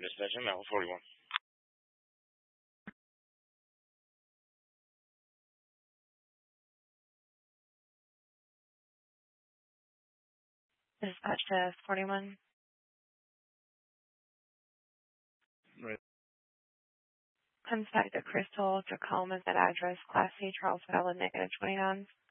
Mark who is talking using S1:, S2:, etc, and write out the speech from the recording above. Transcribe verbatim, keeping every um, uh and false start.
S1: dispatch. I'm at forty-one.
S2: Dispatch to forty-one.
S1: Right.
S2: Comes back to Crystal Tacoma, that address, Class C, Charles Valley, negative twenty-nine.